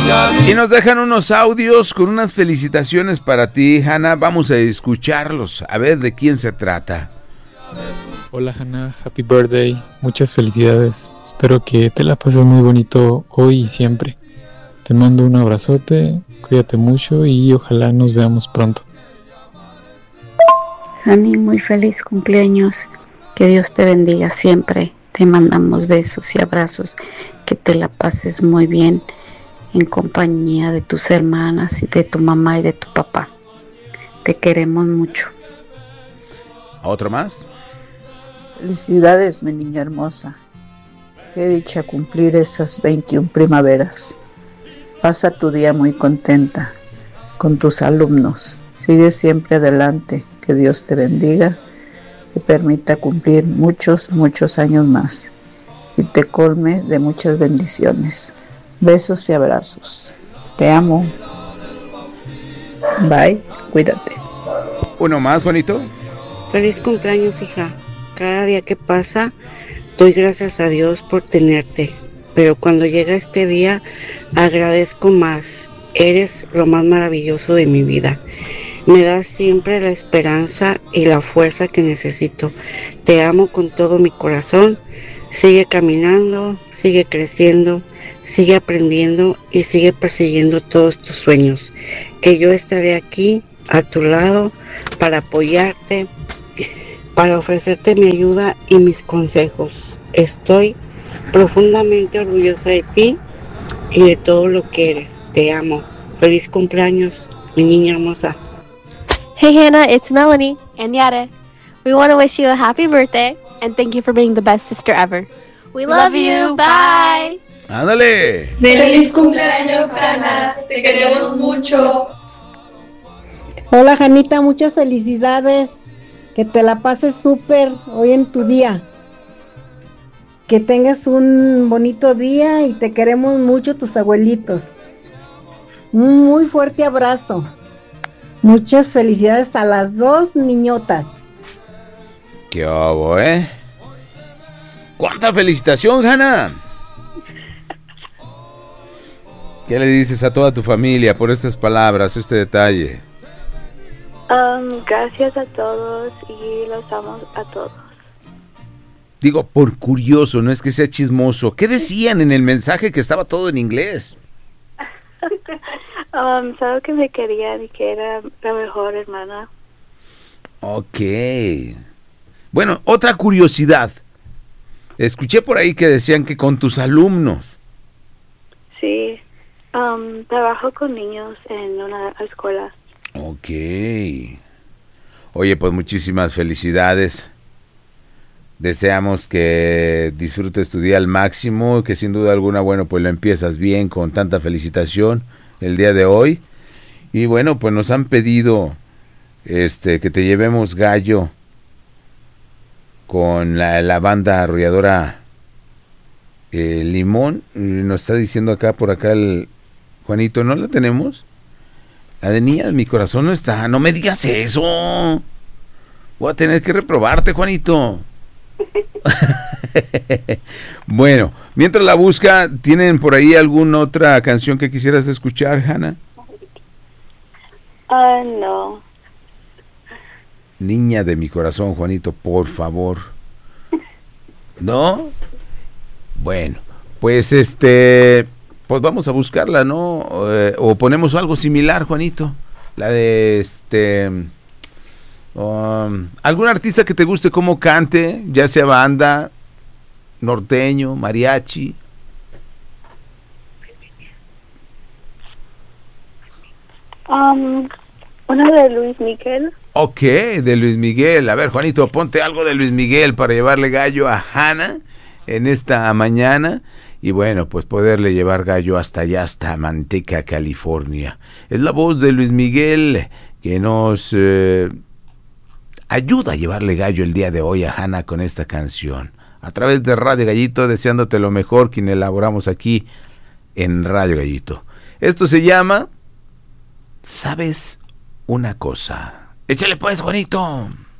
Y nos dejan unos audios con unas felicitaciones para ti, Hannah. Vamos a escucharlos, a ver de quién se trata. Hola Hannah, happy birthday, muchas felicidades. Espero que te la pases muy bonito hoy y siempre. Te mando un abrazote, cuídate mucho y ojalá nos veamos pronto. Hani, muy feliz cumpleaños, que Dios te bendiga siempre. Te mandamos besos y abrazos, que te la pases muy bien en compañía de tus hermanas y de tu mamá y de tu papá. Te queremos mucho. ¿Otro más? Felicidades, mi niña hermosa. Qué dicha cumplir esas 21 primaveras. Pasa tu día muy contenta con tus alumnos. Sigue siempre adelante. Que Dios te bendiga, te permita cumplir muchos, muchos años más y te colme de muchas bendiciones. Besos y abrazos. Te amo. Bye. Cuídate. ¿Uno más, Juanito? Feliz cumpleaños, hija. Cada día que pasa, doy gracias a Dios por tenerte. Pero cuando llega este día, agradezco más. Eres lo más maravilloso de mi vida. Me das siempre la esperanza y la fuerza que necesito. Te amo con todo mi corazón. Sigue caminando, sigue creciendo, sigue aprendiendo y sigue persiguiendo todos tus sueños. Que yo estaré aquí a tu lado para apoyarte, para ofrecerte mi ayuda y mis consejos. Estoy profundamente orgullosa de ti y de todo lo que eres. Te amo. Feliz cumpleaños, mi niña hermosa. Hey Hannah, it's Melanie and Yada. We want to wish you a happy birthday and thank you for being the best sister ever. We love you. Bye. ¡Ándale! ¡Feliz cumpleaños, Hannah! Te queremos mucho. Hola, Janita, muchas felicidades. Que te la pases súper hoy en tu día. Que tengas un bonito día y te queremos mucho tus abuelitos. Un muy fuerte abrazo. Muchas felicidades a las dos niñotas. ¡Qué obo, eh! ¡Cuánta felicitación, Hannah! ¿Qué le dices a toda tu familia por estas palabras, este detalle? Gracias a todos y los amo a todos. Digo, por curioso, no es que sea chismoso. ¿Qué decían en el mensaje que estaba todo en inglés? Solo que me querían y que era la mejor hermana. Ok. Bueno, otra curiosidad. Escuché por ahí que decían que con tus alumnos. Sí, trabajo con niños en una escuela. Ok. Oye, pues muchísimas felicidades. Deseamos que disfrutes tu día al máximo, que sin duda alguna, bueno, pues lo empiezas bien con tanta felicitación el día de hoy. Y bueno, pues nos han pedido que te llevemos gallo con la banda arrolladora Limón. Nos está diciendo acá, por acá el Juanito, ¿no la tenemos? La de Niña de mi Corazón no está. No me digas eso. Voy a tener que reprobarte, Juanito. Bueno, mientras la busca, ¿tienen por ahí alguna otra canción que quisieras escuchar, Hannah? No. Niña de mi Corazón, Juanito, por favor. ¿No? Bueno, pues pues vamos a buscarla, ¿no? O ponemos algo similar, Juanito. La de algún artista que te guste cómo cante, ya sea banda, norteño, mariachi. Una de Luis Miguel. Ok, de Luis Miguel. A ver, Juanito, ponte algo de Luis Miguel para llevarle gallo a Hannah en esta mañana. Y bueno, pues poderle llevar gallo hasta allá, hasta Manteca, California. Es la voz de Luis Miguel que nos ayuda a llevarle gallo el día de hoy a Hannah con esta canción. A través de Radio Gallito, deseándote lo mejor, quien elaboramos aquí en Radio Gallito. Esto se llama ¿Sabes una cosa? Échale pues, Juanito.